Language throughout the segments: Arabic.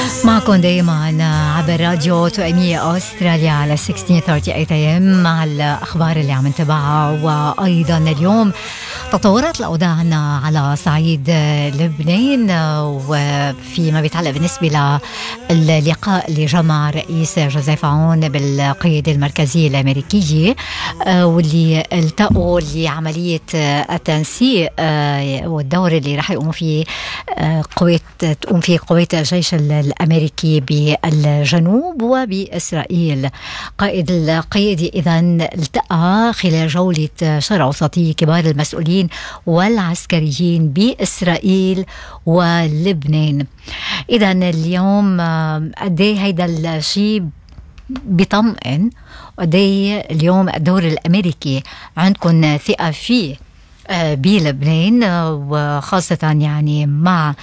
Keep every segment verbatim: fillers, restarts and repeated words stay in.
معكم دايما عبر راديو توأمية أستراليا على ستة عشر ثلاثين إيه إم مع الأخبار اللي عم نتابعها. وأيضا اليوم تطورات الأوضاع على صعيد لبنان وفيما بيتعلق بالنسبة للقاء اللي جمع رئيس جوزيف عون بالقيادة المركزية الأمريكية واللي التقوا لعملية التنسيق والدور اللي راح يقوم فيه قوات تقوم فيه قوات الجيش الأمريكي بالجنوب وبإسرائيل. قائد القيادة إذن التقى خلال جولة شرق أوسطية كبار المسؤولين والعسكريين بإسرائيل ولبنان. إذن اليوم قدي هيدا الشيء بيطمئن، قدي اليوم الدور الأمريكي عندكم ثقة فيه بلبنان، وخاصة يعني مع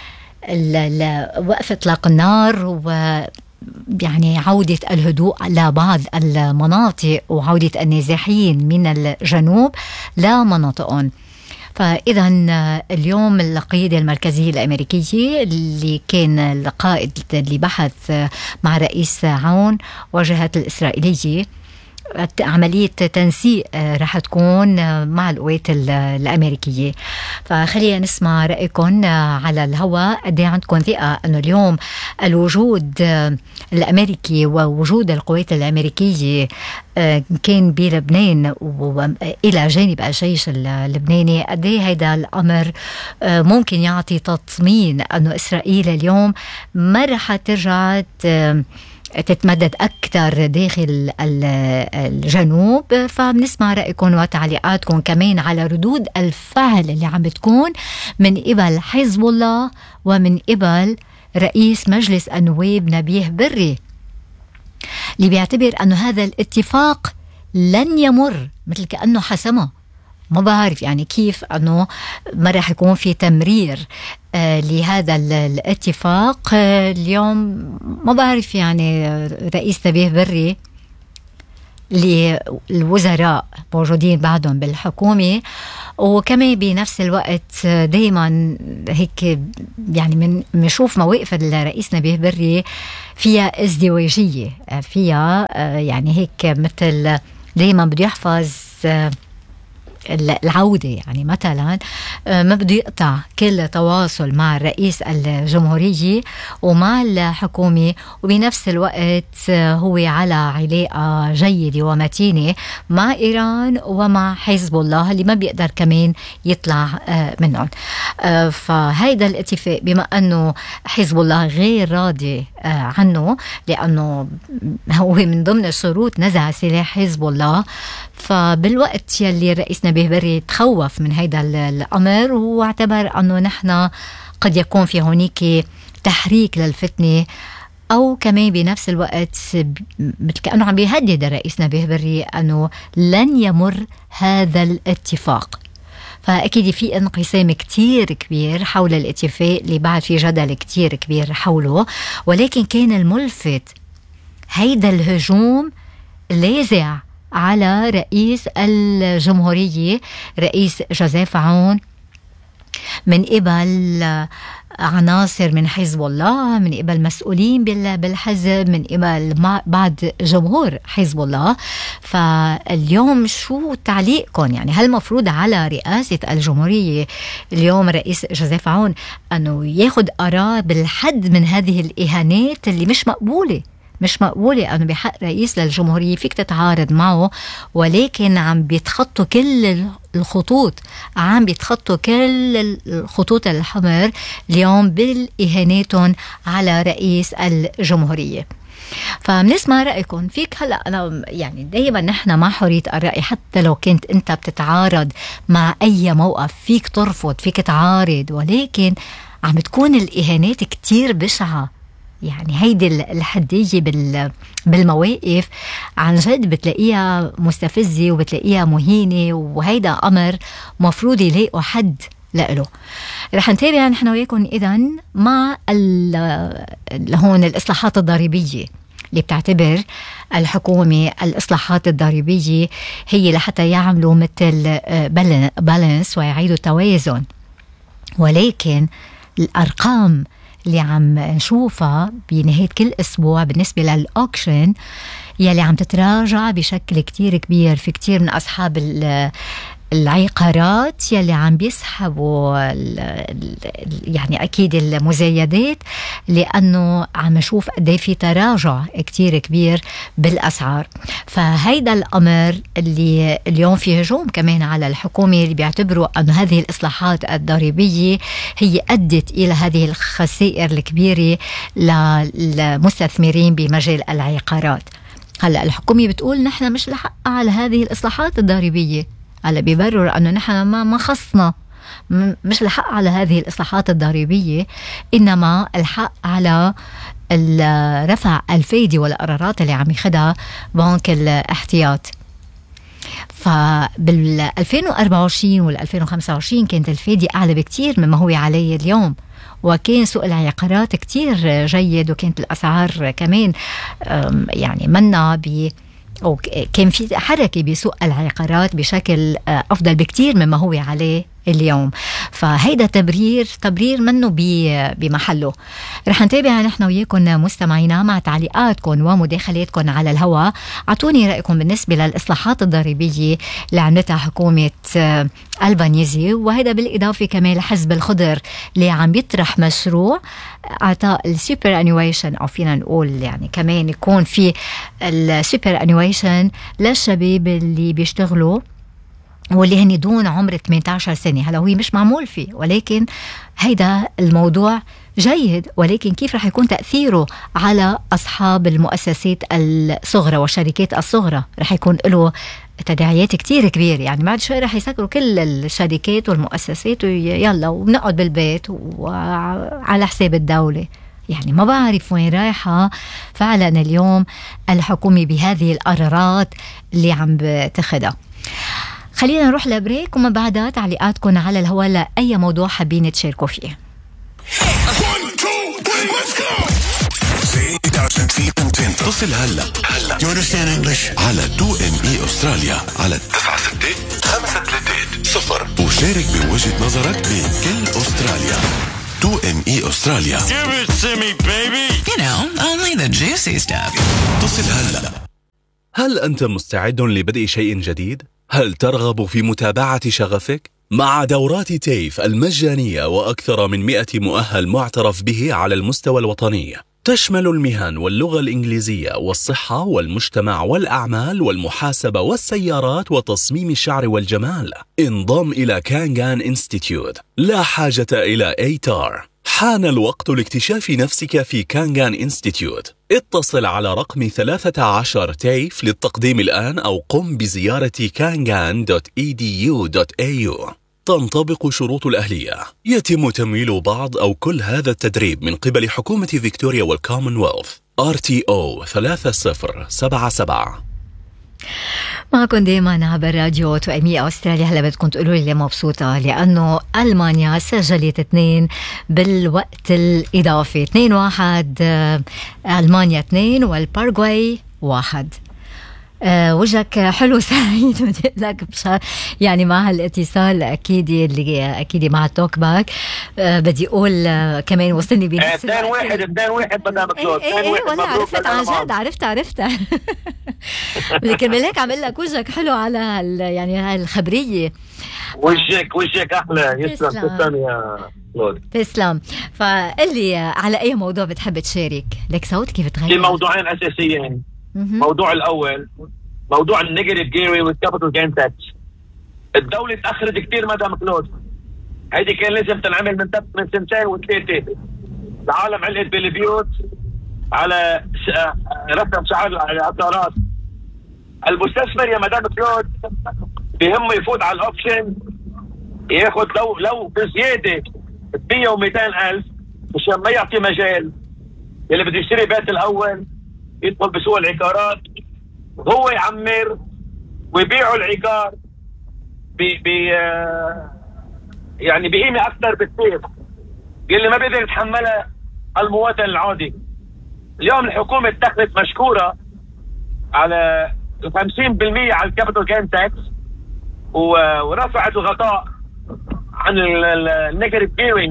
وقف إطلاق النار و يعني عودة الهدوء لبعض المناطق وعودة النازحين من الجنوب لمناطقهم. فإذا اليوم القيادة المركزية الأمريكية اللي كان القائد اللي بحث مع رئيس عون وجهات الإسرائيلية عملية تنسيق رح تكون مع القوات الأمريكية. فخلينا نسمع رأيكم على الهواء. قد عندكم ثقة أنه اليوم الوجود الأمريكي ووجود القوات الأمريكية كان بلبنان وإلى جانب الجيش اللبناني، قد هيدا الأمر ممكن يعطي تطمين أنه إسرائيل اليوم ما رح ترجع تتمدد أكثر داخل الجنوب. فبنسمع رأيكم وتعليقاتكم كمان على ردود الفعل اللي عم بتكون من قبل حزب الله ومن قبل رئيس مجلس النواب نبيه بري، اللي بيعتبر أنه هذا الاتفاق لن يمر، مثل كأنه حسمه. ما بعرف يعني كيف أنه ما رح يكون في تمرير آه لهذا الاتفاق آه اليوم. ما بعرف يعني رئيس نبيه بري للوزراء موجودين بعدهم بالحكومة، وكمان بنفس الوقت دايما هيك يعني من نشوف مواقف الرئيس نبيه بري فيها ازدواجية، فيها آه يعني هيك مثل دايما بده يحفظ آه العودة. يعني مثلا ما بده يقطع كل تواصل مع الرئيس الجمهورية ومع الحكومة، وبنفس الوقت هو على علاقة جيدة ومتينة مع إيران ومع حزب الله اللي ما بيقدر كمان يطلع منهم. فهيدا الاتفاق بما أنه حزب الله غير راضي عنه لأنه هو من ضمن الشروط نزع سلاح حزب الله، فبالوقت يلي الرئيس نبيه بري تخوف من هيدا الأمر واعتبر أنه نحن قد يكون في هونيك تحريك للفتنة، أو كمان بنفس الوقت مثل كأنه عم بيهدد الرئيس نبيه بري أنه لن يمر هذا الاتفاق. فأكيد في انقسام كتير كبير حول الاتفاق اللي بعد في جدل كتير كبير حوله، ولكن كان الملفت هيدا الهجوم لاذع على رئيس الجمهورية رئيس جوزيف عون من قبل عناصر من حزب الله، من قبل مسؤولين بالحزب، من قبل بعض جمهور حزب الله. فاليوم شو تعليقكم؟ يعني هل مفروض على رئاسة الجمهورية اليوم رئيس جوزيف عون أنه ياخد آراء بالحد من هذه الإهانات اللي مش مقبولة؟ مش مقبولة أنه بحق رئيس للجمهورية فيك تتعارض معه، ولكن عم بيتخطوا كل الخطوط، عم بيتخطوا كل الخطوط الحمر اليوم بالإهاناتهم على رئيس الجمهورية. فبنسمع رأيكم. فيك هلأ أنا يعني دايما نحن مع حرية الرأي، حتى لو كنت أنت بتتعارض مع أي موقف فيك ترفض، فيك تعارض، ولكن عم تكون الإهانات كتير بشعة. يعني هيدي الحدية بالمواقف عن جد بتلاقيها مستفزة وبتلاقيها مهينة، وهيدا أمر مفروض يلاقوا حد لأله. رح نتابع نحن وياكم إذن مع هون الإصلاحات الضريبية اللي بتعتبر الحكومة الإصلاحات الضريبية هي لحتى يعملوا مثل بالانس ويعيدوا توازن، ولكن الأرقام اللي عم نشوفها بنهاية كل أسبوع بالنسبة للأوكشن يلي عم تتراجع بشكل كتير كبير. في كتير من أصحاب العقارات يلي عم بيسحبوا يعني أكيد المزايدات، لأنه عم نشوف قد في تراجع كتير كبير بالأسعار. فهيدا الأمر اللي اليوم فيه هجوم كمان على الحكومة، اللي بيعتبروا أن هذه الإصلاحات الضريبية هي أدت إلى هذه الخسائر الكبيرة للمستثمرين بمجال العقارات. هلأ الحكومة بتقول نحن مش لحق على هذه الإصلاحات الضريبية، هلا بيبرر أنه نحن ما ما خصنا، مش الحق على هذه الإصلاحات الضريبية، إنما الحق على رفع الفايدة والقرارات اللي عم ياخدها بنك الاحتياط. فبال ألفين وأربعة وعشرين وال ألفين وخمسة وعشرين كانت الفايدة أعلى بكتير مما هو عليه اليوم، وكان سوق العقارات كتير جيد، وكانت الأسعار كمان يعني منا ب أو كان في حركة بسوق العقارات بشكل أفضل بكتير مما هو عليه اليوم. فهيدا تبرير تبرير منه بمحله. رح نتابع نحن وياكم مستمعينا مع تعليقاتكم ومداخلاتكم على الهواء. عطوني رأيكم بالنسبة للإصلاحات الضريبية اللي عملتها حكومة ألبانيزي، وهذا بالإضافة كمان لحزب الخضر اللي عم يطرح مشروع أعطاء السوبر أنيويشن، أو فينا نقول يعني كمان يكون في السوبر أنيويشن للشباب اللي بيشتغلوا واللي هني دون عمر ثمانية عشر سنة. هلا هو مش معمول فيه، ولكن هيدا الموضوع جيد، ولكن كيف رح يكون تأثيره على أصحاب المؤسسات الصغرى والشركات الصغرى؟ رح يكون له تداعيات كتير كبير. يعني بعد شوي رح يسكروا كل الشركات والمؤسسات ويلا وبنقعد بالبيت وعلى حساب الدولة. يعني ما بعرف وين رايحة فعلا اليوم الحكومة بهذه القرارات اللي عم بتاخدها. خلينا نروح لبريك، وما بعدها تعليقاتكم على الهواء لأي موضوع حابين تشاركوا فيه. اتصل هلا هلا You understand English على تو إم إي أستراليا على تسعة ستة خمسة ثلاثة صفر، وشارك بوجهة نظرك بكل أستراليا. تو إم إي أستراليا. Give it to me, baby. You know, only the juicy stuff. اتصل هلا. هل أنت مستعد لبدء شيء جديد؟ هل ترغب في متابعة شغفك؟ مع دورات تيف المجانية وأكثر من مئة مؤهل معترف به على المستوى الوطني، تشمل المهن واللغة الإنجليزية والصحة والمجتمع والأعمال والمحاسبة والسيارات وتصميم الشعر والجمال. انضم إلى كانغان إنستيتيوت، لا حاجة إلى إيتار. حان الوقت لاكتشاف نفسك في كانغان إنستيتيوت. اتصل على رقم ثلاثة عشر تيف للتقديم الآن، أو قم بزيارة كانغان دوت إي دي يو دوت إيه يو. تنطبق شروط الأهلية. يتم تمويل بعض أو كل هذا التدريب من قبل حكومة فيكتوريا والكومنولث. آر تي أو ثلاثة صفر سبعة سبعة. معكم دايما عبر راديو تو إم إي أستراليا. هلا بدكم تقولوا لي مبسوطة لأنه ألمانيا سجلت اثنين بالوقت الإضافي، اثنين واحد، ألمانيا اثنين والباراغواي واحد. أه وجهك حلو سعيد، بدي لك يعني مع هالاتصال أكيد اللي أكيد مع التوك باك. أه بدي أقول أه كمان وصلني بنفس اثنين واحد اثنين واحد مدام كلود. ايه ايه والله عرفت عن جد عرفت عرفت لكن بالهيك عم لك وجهك حلو على يعني هاي الخبرية. وجهك وجهك أحلى. يسلم تسلم يا كلود. تسلم. فقل لي على أي موضوع بتحب تشارك؟ لك صوت كيف تغير؟ في موضوعين أساسيين. موضوع الأول موضوع النيجاتيف جيري والكابيتال جين تاكس. الدولة تأخرت كتير مدام كلود. هيدي كان لازم تنعمل من من سنتين وثلاثة. العالم علقت بالبيوت على رفع سعر العقارات. المستثمر يا مدام كلود بهمه يفوت على الأوبشن، ياخد لو لو بزيادة مية ومئتين ألف مشان ما يعطي مجال اللي بده يشتري بيت الأول يدخل بسوق العقارات، هو يعمر ويبيعوا العقار ب ب يعني بقيمة أكثر بكثير اللي ما بيقدر يتحملها المواطن العادي. اليوم الحكومة اتخذت مشكورة على خمسين بالمئة على الكابيتال جين تاكس، ورفعت الغطاء عن النيجاتيف جيرينج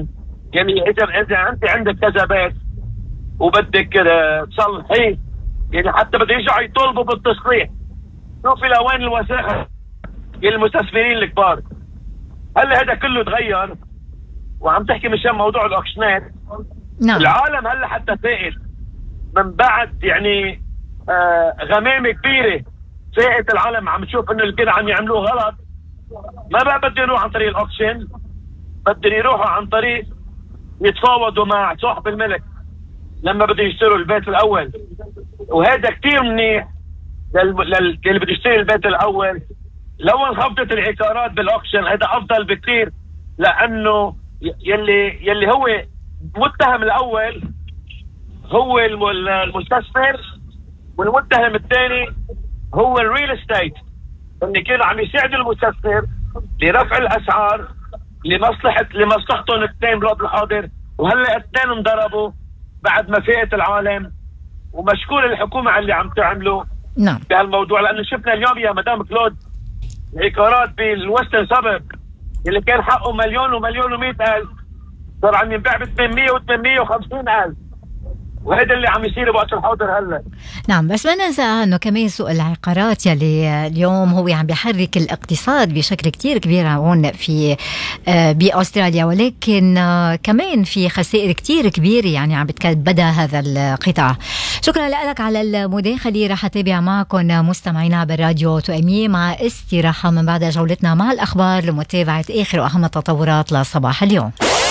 يعني اذا اذا انت عندك كذا بيت وبدك تصلحيه، يعني حتى بده يرجعوا يطالبوا بالتصليح. شوفي لوين الوساخه المستثمرين الكبار. هلا هذا كله تغير، وعم تحكي مشان موضوع الاوكشنات. نعم. العالم هلا حتى فائت من بعد يعني آه غمامه كبيره، فائت العالم عم تشوف انه اللي كده عم يعملوه غلط. ما بقى بدهم يروحوا عن طريق الاوكشن، بدهم يروحوا عن طريق يتفاوضوا مع صاحب الملك لما بده يشتروا البيت الاول. وهذا كتير منيح لل... للي بده يشتري البيت الاول. لو انخفضت العقارات بالاوكشن هذا افضل بكتير، لانه يلي يلي هو المتهم الاول هو المستثمر، والمتهم الثاني هو الريل استيت، ان كانوا عم يساعدوا المستثمر لرفع الاسعار لمصلحه لمصلحتهم الاثنين بالوقت الحاضر. وهلا الاثنين انضربوا بعد ما فاقت العالم، ومشكور الحكومه على اللي عم تعمله نعم بهالموضوع. لانه شفنا اليوم يا مدام كلود العقارات بالوستن سبب اللي كان حقه مليون ومليون ومئة ألف صار عم ينباع ب ثمانمية وثمانمية وخمسين ألف، وهذا اللي عم يصير بوقت الحاضر هلا. نعم، بس ما ننسى انه كمان سوق العقارات يلي اليوم هو عم بيحرك الاقتصاد بشكل كتير كبير هون في باستراليا، ولكن كمان في خسائر كتير كبيره يعني عم بتكبدها هذا القطاع. شكرا لك على المداخله، رح اتابع معكم مستمعينا بالراديو تو ام اي مع استراحه من بعد جولتنا مع الاخبار لمتابعه اخر واهم التطورات لصباح اليوم.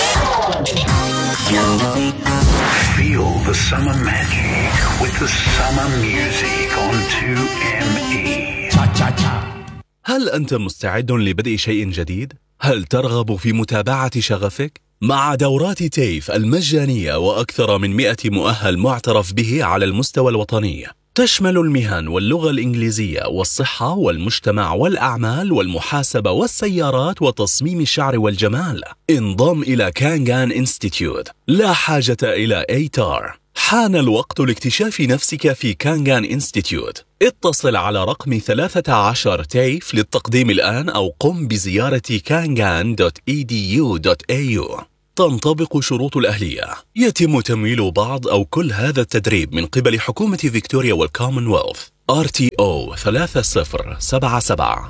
Feel the summer magic with the summer music on two M E. هل أنت مستعد لبدء شيء جديد؟ هل ترغب في متابعة شغفك؟ مع دورات تيف المجانية وأكثر من مئة مؤهل معترف به على المستوى الوطني، تشمل المهن واللغة الإنجليزية والصحة والمجتمع والأعمال والمحاسبة والسيارات وتصميم الشعر والجمال. انضم إلى كانغان إنستيتيوت، لا حاجة إلى إيتار. حان الوقت لاكتشاف نفسك في كانغان إنستيتيوت. اتصل على رقم ثلاثة عشر تيف للتقديم الآن، أو قم بزيارة كانغان دوت إي دي يو دوت إيه يو. تنطبق شروط الأهلية. يتم تمويل بعض أو كل هذا التدريب من قبل حكومة فيكتوريا والكومنولث. آر تي أو ثلاثة صفر سبعة سبعة.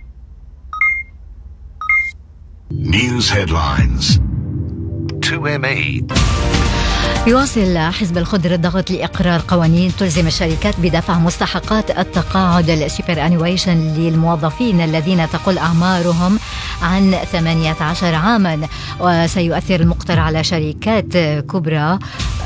News headlines. two M E. يواصل حزب الخضر الضغط لإقرار قوانين تلزم الشركات بدفع مستحقات التقاعد السوبر أنيويشن للموظفين الذين تقل أعمارهم عن ثمانية عشر عاما. وسيؤثر المقترح على شركات كبرى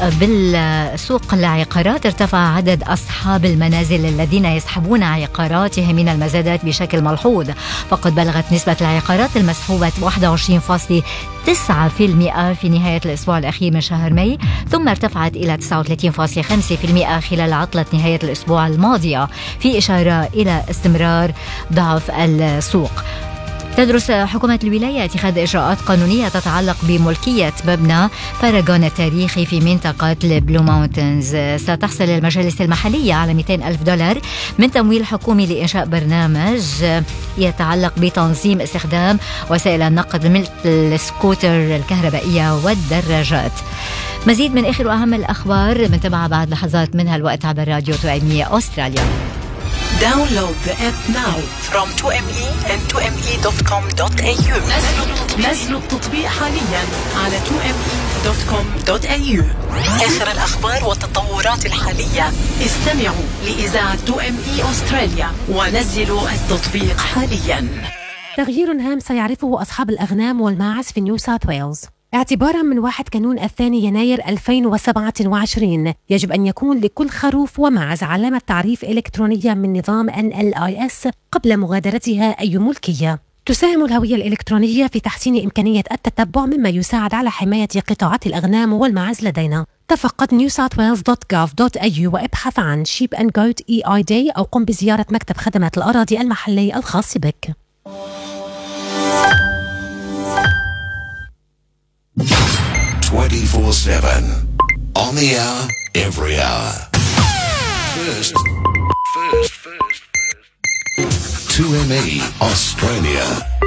بالسوق العقارات. ارتفع عدد أصحاب المنازل الذين يسحبون عقاراتهم من المزادات بشكل ملحوظ، فقد بلغت نسبة العقارات المسحوبة واحد وعشرين فاصلة تسعة بالمئة في نهاية الأسبوع الأخير من شهر ماي، ثم ارتفعت إلى تسعة وثلاثين فاصلة خمسة بالمئة خلال عطلة نهاية الأسبوع الماضية، في إشارة إلى استمرار ضعف السوق. تدرس حكومة الولاية اتخاذ إجراءات قانونية تتعلق بملكية مبنى باراغون التاريخي في منطقة البلو ماونتنز. ستحصل المجالس المحلية على مئتين ألف دولار من تمويل حكومي لإنشاء برنامج يتعلق بتنظيم استخدام وسائل النقل مثل السكوتر الكهربائية والدراجات. مزيد من آخر وأهم الأخبار بنتابعها بعد لحظات منها الوقت عبر راديو تو إم إي أستراليا. Download the app now from two M E and two M E dot com dot A U. نزلوا التطبيق حاليا على two M E dot com dot A U. آخر الأخبار والتطورات الحالية. استمعوا لإذاعة two M E أستراليا ونزلوا التطبيق حاليا. تغيير هام سيعرفه أصحاب الأغنام والماعز في نيو ساوث ويلز. اعتباراً من واحد كانون الثاني يناير ألفين وسبعة وعشرين يجب أن يكون لكل خروف وماعز علامة تعريف إلكترونية من نظام إن إل آي إس قبل مغادرتها أي ملكية. تساهم الهوية الإلكترونية في تحسين إمكانية التتبع، مما يساعد على حماية قطاعات الأغنام والماعز لدينا. تفقد نيو ساوث ويلز دوت جوف دوت إيه يو وابحث عن شيب أند جوت إي آي داي أو قم بزيارة مكتب خدمات الأراضي المحلي الخاص بك. twenty-four seven on the hour, every hour. First, first, first, first. two M E Australia.